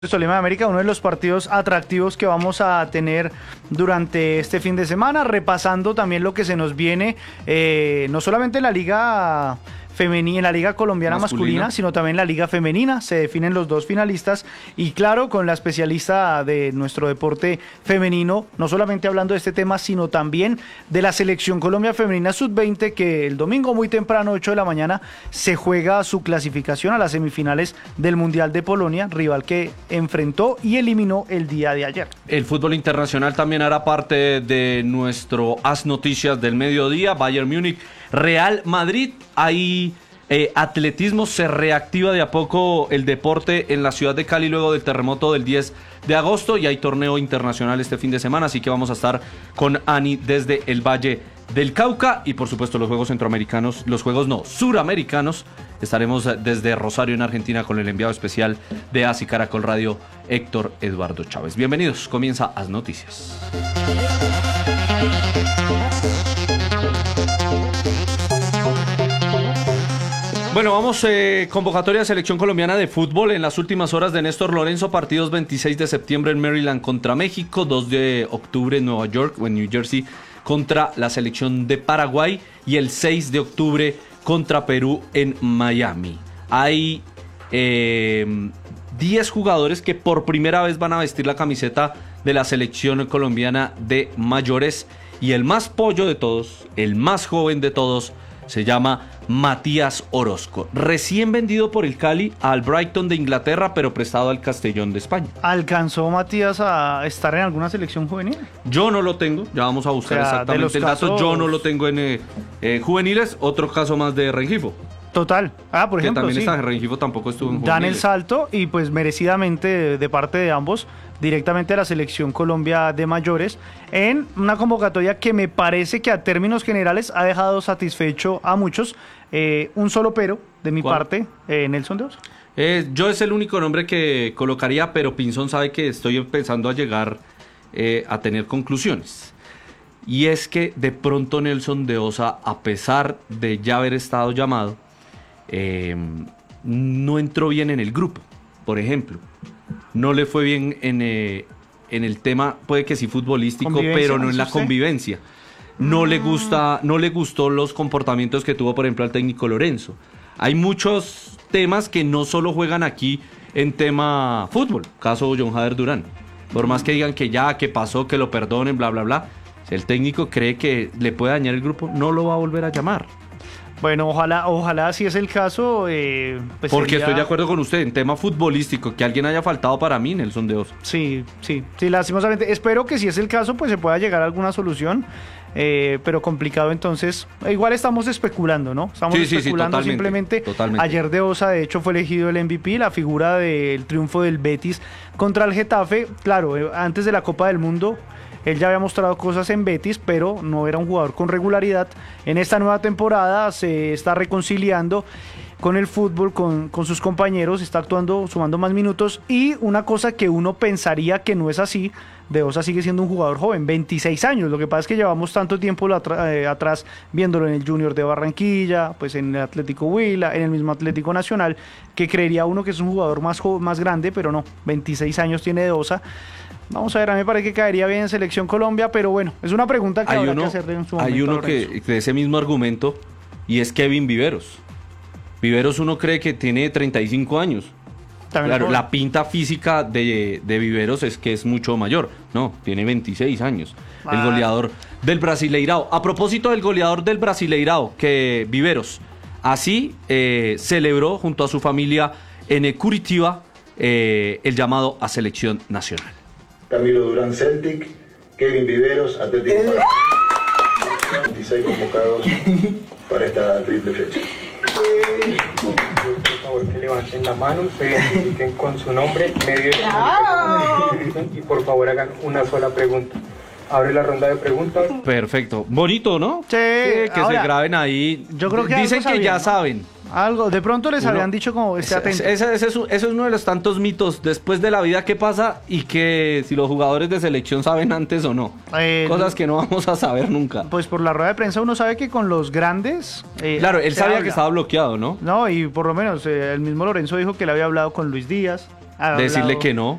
Tolima de América, uno de los partidos atractivos que vamos a tener durante este fin de semana, repasando también lo que se nos viene, no solamente en la liga femenina, en la liga colombiana masculina, sino también en la liga femenina. Se definen los dos finalistas y claro, con la especialista de nuestro deporte femenino, no solamente hablando de este tema, sino también de la selección Colombia femenina sub-20, que el domingo muy temprano, 8 de la mañana, se juega su clasificación a las semifinales del Mundial de Polonia, rival que enfrentó y eliminó el día de ayer. El fútbol internacional también hará parte de nuestro As Noticias del mediodía. Bayern Múnich, Real Madrid. Hay atletismo, se reactiva de a poco el deporte en la ciudad de Cali luego del terremoto del 10 de agosto y hay torneo internacional este fin de semana, así que vamos a estar con Ani desde el Valle del Cauca y por supuesto los Juegos Centroamericanos, Suramericanos. Estaremos desde Rosario en Argentina con el enviado especial de AS y Caracol Radio, Héctor Eduardo Chávez. Bienvenidos, comienza As Noticias. Bueno, vamos, convocatoria de selección colombiana de fútbol en las últimas horas de Néstor Lorenzo, partidos 26 de septiembre en Maryland contra México, 2 de octubre en Nueva York o en New Jersey contra la selección de Paraguay y el 6 de octubre contra Perú en Miami. Hay 10 jugadores que por primera vez van a vestir la camiseta de la selección colombiana de mayores y el más pollo de todos, el más joven de todos, se llama Matías Orozco, recién vendido por el Cali al Brighton de Inglaterra, pero prestado al Castellón de España. ¿Alcanzó Matías a estar en alguna selección juvenil? Yo no lo tengo, ya vamos a buscar exactamente el dato. Yo no lo tengo en juveniles, otro caso más de Rengifo. Total. Por ejemplo, que también sí. Está Rengifo, tampoco estuvo en juveniles. Dan el salto y pues merecidamente de parte de ambos, directamente a la selección Colombia de mayores, en una convocatoria que me parece que a términos generales ha dejado satisfecho a muchos. Un solo pero de mi parte, Nelson de Osa. Yo es el único nombre que colocaría, pero Pinzón sabe que estoy empezando a llegar a tener conclusiones. Y es que de pronto Nelson de Osa, a pesar de ya haber estado llamado, no entró bien en el grupo, por ejemplo. No le fue bien en el tema, puede que sí futbolístico, pero no en la convivencia. No le gustó los comportamientos que tuvo, por ejemplo, al técnico Lorenzo. Hay muchos temas que no solo juegan aquí en tema fútbol, caso John Jader Durán. Por más que digan que ya, que pasó, que lo perdonen, bla, bla, bla. Si el técnico cree que le puede dañar el grupo, no lo va a volver a llamar. Bueno, ojalá si es el caso. Pues porque estoy de acuerdo con usted, en tema futbolístico, que alguien haya faltado para mí, Nelson de Osa. Sí, lastimosamente. Espero que si es el caso, pues se pueda llegar a alguna solución. Pero complicado, entonces igual estamos especulando, ¿no? Estamos especulando totalmente. Ayer de Osa de hecho fue elegido el MVP, la figura del triunfo del Betis contra el Getafe. Claro, antes de la Copa del Mundo él ya había mostrado cosas en Betis, pero no era un jugador con regularidad. En esta nueva temporada se está reconciliando con el fútbol, con sus compañeros, está actuando, sumando más minutos. Y una cosa que uno pensaría que no es así, De Osa sigue siendo un jugador joven, 26 años. Lo que pasa es que llevamos tanto tiempo atrás viéndolo en el Junior de Barranquilla, pues en el Atlético Huila, en el mismo Atlético Nacional, que creería uno que es un jugador más grande, pero no, 26 años tiene De Osa. Vamos a ver, a mí me parece que caería bien en Selección Colombia, pero bueno, es una pregunta que habrá que hacerle en su momento. Hay uno que de ese mismo argumento, y es Kevin Viveros. Viveros uno cree que tiene 35 años. También claro, la pinta física de Viveros es que es mucho mayor. No, tiene 26 años. El goleador del Brasileirao. A propósito del goleador del Brasileirao, que Viveros así celebró junto a su familia en Curitiba el llamado a selección nacional. Camilo Durán, Celtic, Kevin Viveros, Atlético Paranaense, 26 convocados para esta triple fecha. Por favor, que levanten la mano, se identifiquen con su nombre, medio y por favor hagan una sola pregunta. Abre la ronda de preguntas. Perfecto. Bonito, ¿no? Sí. Que ahora, se graben ahí. Yo creo que dicen que ya saben. Algo, de pronto les habían dicho como esté atento. Ese es uno de los tantos mitos después de la vida que pasa y que si los jugadores de selección saben antes o no. Cosas que no vamos a saber nunca. Pues por la rueda de prensa uno sabe que con los grandes... claro, él sabía que estaba bloqueado, ¿no? No, y por lo menos el mismo Lorenzo dijo que le había hablado con Luis Díaz. decirle que no.